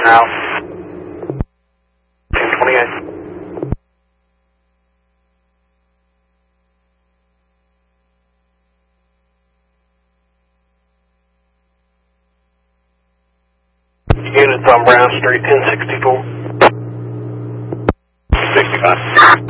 route. 1028. Units on Brown Street, 1064. 65.